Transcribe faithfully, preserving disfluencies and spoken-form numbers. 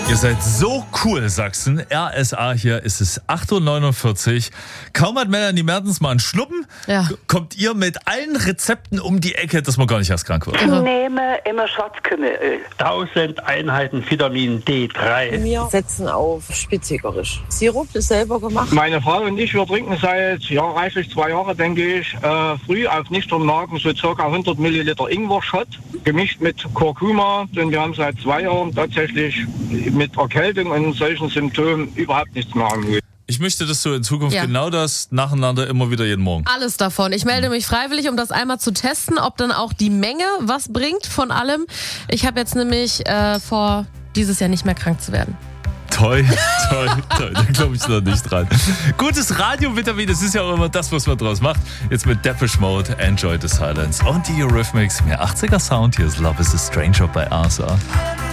Ihr seid so cool, Sachsen. R S A hier ist es acht Uhr neunundvierzig. Kaum hat Melanie Mertens mal einen Schluppen, Ja. kommt ihr mit allen Rezepten um die Ecke, dass man gar nicht erst krank wird. Ich nehme immer Schwarzkümmelöl. tausend Einheiten Vitamin D drei. Wir setzen auf spitzigerisch. Sirup ist selber gemacht. Meine Frau und ich, wir trinken seit ja, reichlich zwei Jahren, denke ich, äh, früh auf nüchternen Magen so ca. hundert Milliliter Ingwer-Shot, gemischt mit Kurkuma, denn wir haben seit zwei Jahren tatsächlich mit Erkältung und solchen Symptomen überhaupt nichts mehr am Hut. Ich möchte, dass du in Zukunft Ja. genau das nacheinander immer wieder jeden Morgen. Alles davon. Ich melde mich freiwillig, um das einmal zu testen, ob dann auch die Menge was bringt von allem. Ich habe jetzt nämlich äh, vor, dieses Jahr nicht mehr krank zu werden. Toi, toi, toi, da glaube ich noch nicht dran. Gutes Radiovitamin, das ist ja auch immer das, was man draus macht. Jetzt mit Depeche Mode, Enjoy the Silence und die Eurythmics. Mehr achtziger Sound, hier ist Love is a Stranger bei R S A.